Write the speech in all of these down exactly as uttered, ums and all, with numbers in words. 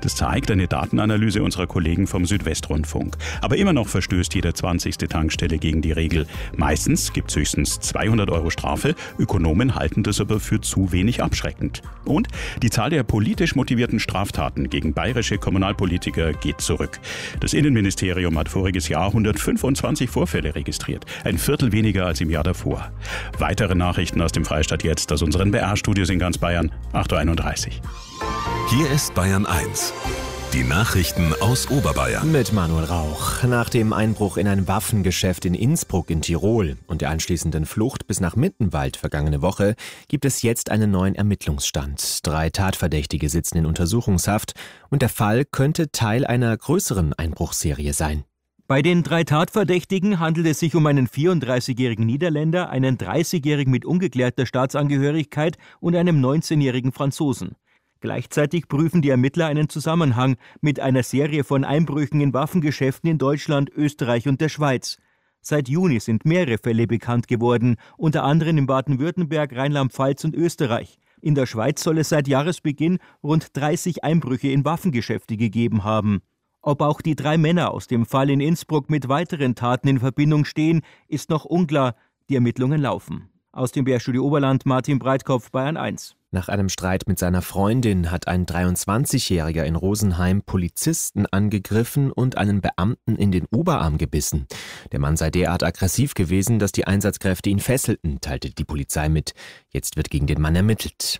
Das zeigt eine Datenanalyse unserer Kollegen vom Südwestrundfunk. Aber immer noch verstößt jede zwanzigste Tankstelle gegen die Regel. Meistens gibt es höchstens zweihundert Euro Strafe. Ökonomen halten das aber für zu wenig abschreckend. Und die Zahl der politisch motivierten Straftaten gegen bayerische Kommunalpolitiker geht zurück. Das Innenministerium hat voriges Jahr hundertfünfundzwanzig Vorfälle registriert. Ein Viertel weniger als im Jahr davor. Weitere Nachrichten aus dem Freistaat jetzt aus unseren B R-Studios in ganz Bayern. acht Uhr einunddreißig. Hier ist Bayern eins. Die Nachrichten aus Oberbayern. Mit Manuel Rauch. Nach dem Einbruch in ein Waffengeschäft in Innsbruck in Tirol und der anschließenden Flucht bis nach Mittenwald vergangene Woche gibt es jetzt einen neuen Ermittlungsstand. Drei Tatverdächtige sitzen in Untersuchungshaft und der Fall könnte Teil einer größeren Einbruchsserie sein. Bei den drei Tatverdächtigen handelt es sich um einen vierunddreißigjährigen Niederländer, einen dreißigjährigen mit ungeklärter Staatsangehörigkeit und einem neunzehnjährigen Franzosen. Gleichzeitig prüfen die Ermittler einen Zusammenhang mit einer Serie von Einbrüchen in Waffengeschäften in Deutschland, Österreich und der Schweiz. Seit Juni sind mehrere Fälle bekannt geworden, unter anderem in Baden-Württemberg, Rheinland-Pfalz und Österreich. In der Schweiz soll es seit Jahresbeginn rund dreißig Einbrüche in Waffengeschäfte gegeben haben. Ob auch die drei Männer aus dem Fall in Innsbruck mit weiteren Taten in Verbindung stehen, ist noch unklar. Die Ermittlungen laufen. Aus dem B R-Studio Oberland, Martin Breitkopf, Bayern eins. Nach einem Streit mit seiner Freundin hat ein dreiundzwanzigjähriger in Rosenheim Polizisten angegriffen und einen Beamten in den Oberarm gebissen. Der Mann sei derart aggressiv gewesen, dass die Einsatzkräfte ihn fesselten, teilte die Polizei mit. Jetzt wird gegen den Mann ermittelt.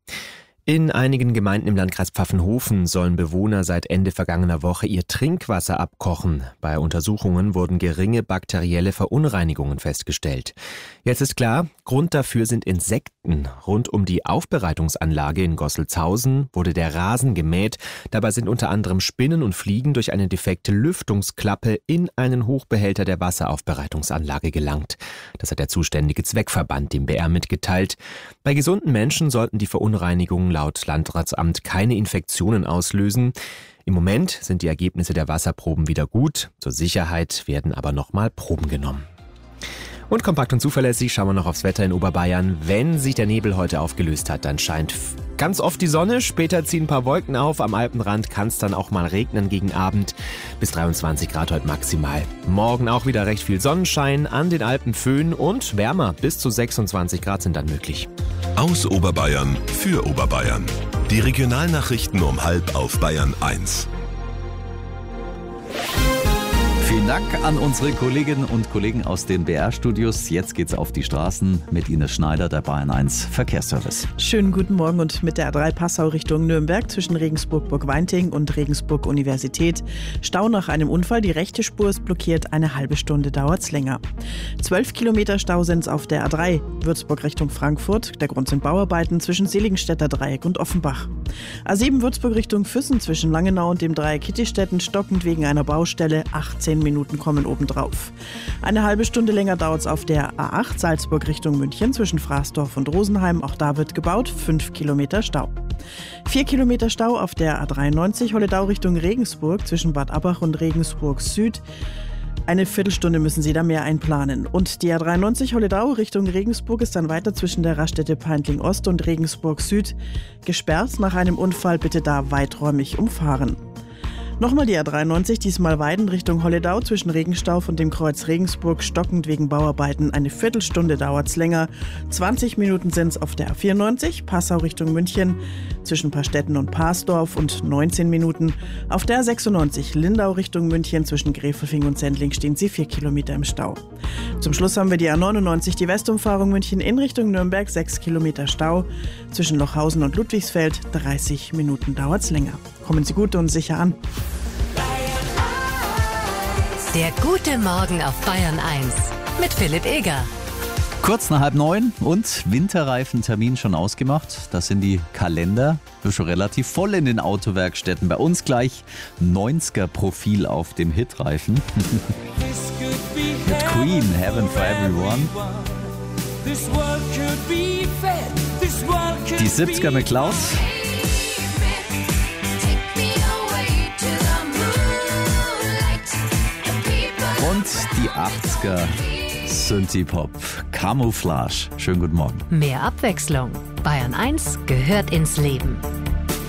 In einigen Gemeinden im Landkreis Pfaffenhofen sollen Bewohner seit Ende vergangener Woche ihr Trinkwasser abkochen. Bei Untersuchungen wurden geringe bakterielle Verunreinigungen festgestellt. Jetzt ist klar, Grund dafür sind Insekten. Rund um die Aufbereitungsanlage in Gosselshausen wurde der Rasen gemäht. Dabei sind unter anderem Spinnen und Fliegen durch eine defekte Lüftungsklappe in einen Hochbehälter der Wasseraufbereitungsanlage gelangt. Das hat der zuständige Zweckverband dem B R mitgeteilt. Bei gesunden Menschen sollten die Verunreinigungen laut Landratsamt keine Infektionen auslösen. Im Moment sind die Ergebnisse der Wasserproben wieder gut. Zur Sicherheit werden aber nochmal Proben genommen. Und kompakt und zuverlässig schauen wir noch aufs Wetter in Oberbayern. Wenn sich der Nebel heute aufgelöst hat, dann scheint ganz oft die Sonne. Später ziehen ein paar Wolken auf. Am Alpenrand kann es dann auch mal regnen gegen Abend. Bis dreiundzwanzig Grad heute maximal. Morgen auch wieder recht viel Sonnenschein, an den Alpen Föhn und wärmer. Bis zu sechsundzwanzig Grad sind dann möglich. Aus Oberbayern für Oberbayern. Die Regionalnachrichten um halb auf Bayern eins. Vielen Dank an unsere Kolleginnen und Kollegen aus den B R-Studios. Jetzt geht's auf die Straßen mit Ines Schneider, der Bayern eins Verkehrsservice. Schönen guten Morgen und mit der A drei Passau Richtung Nürnberg zwischen Regensburg-Burgweinting und Regensburg-Universität. Stau nach einem Unfall, die rechte Spur ist blockiert, eine halbe Stunde dauert's länger. Zwölf Kilometer Stau sind's auf der A drei, Würzburg Richtung Frankfurt. Der Grund sind Bauarbeiten zwischen Seligenstädter Dreieck und Offenbach. A sieben Würzburg Richtung Füssen zwischen Langenau und dem Dreieck Kittistetten stockend wegen einer Baustelle, achtzehn Minuten kommen obendrauf. Eine halbe Stunde länger dauert es auf der A acht Salzburg Richtung München zwischen Fraßdorf und Rosenheim. Auch da wird gebaut, fünf Kilometer Stau. Vier Kilometer Stau auf der A dreiundneunzig Holledau Richtung Regensburg zwischen Bad Abbach und Regensburg Süd. Eine Viertelstunde müssen Sie da mehr einplanen. Und die A dreiundneunzig Holledau Richtung Regensburg ist dann weiter zwischen der Raststätte Peintling Ost und Regensburg Süd gesperrt. Nach einem Unfall bitte da weiträumig umfahren. Nochmal die A dreiundneunzig, diesmal Weiden Richtung Holledau zwischen Regenstauf und dem Kreuz Regensburg, stockend wegen Bauarbeiten. Eine Viertelstunde dauert's länger. zwanzig Minuten sind's auf der A vierundneunzig, Passau Richtung München zwischen Paarstetten und Parsdorf und neunzehn Minuten. Auf der A sechsundneunzig, Lindau Richtung München zwischen Gräfelfing und Sendling stehen Sie vier Kilometer im Stau. Zum Schluss haben wir die A neunundneunzig, die Westumfahrung München in Richtung Nürnberg, sechs Kilometer Stau. Zwischen Lochhausen und Ludwigsfeld, dreißig Minuten dauert's länger. Kommen Sie gut und sicher an. Der gute Morgen auf Bayern eins mit Philipp Eger. Kurz nach halb neun und Winterreifentermin schon ausgemacht. Das sind die Kalender schon relativ voll in den Autowerkstätten. Bei uns gleich neunziger-Profil auf dem Hitreifen. Mit Queen, Heaven for Everyone. Die siebziger mit Klaus. Und die achtziger Synthie-Pop. Camouflage. Schönen guten Morgen. Mehr Abwechslung. Bayern eins gehört ins Leben.